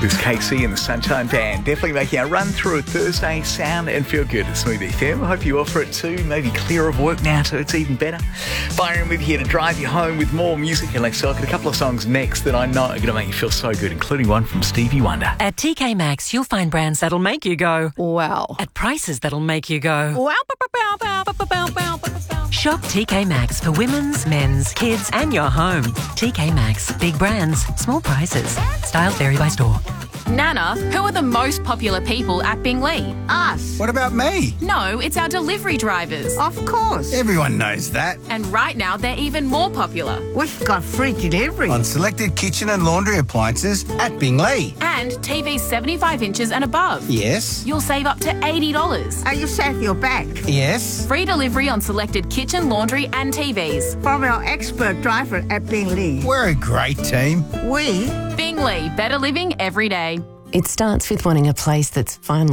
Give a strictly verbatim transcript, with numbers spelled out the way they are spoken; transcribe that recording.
This is Casey and the Sunshine Band, definitely making a run through a Thursday, sound and feel good at Smooth F M. I hope you offer it too, maybe clear of work now so it's even better. Byron with you here to drive you home with more music and let's look at a couple of songs next that I know are going to make you feel so good, including one from Stevie Wonder. At T K Maxx, you'll find brands that'll make you go, wow. At prices that'll make you go, Wow. Bow, bow, bow, bow, bow, bow, bow. Shop T K Maxx for women's, men's, kids and your home. T K Maxx. Big brands, small prices. Styles vary by store. Nana, who are the most popular people at Binglee? Us. What about me? No, it's our delivery drivers. Of course. Everyone knows that. And right now, they're even more popular. We've got free delivery. On selected kitchen and laundry appliances at Binglee. And T Vs seventy-five inches and above. Yes. You'll save up to eighty dollars. Are you safe your back? Yes. Free delivery on selected kitchen, laundry and T Vs. From our expert driver at Binglee. We're a great team. We Binglee, better living every day. It starts with wanting a place that's finally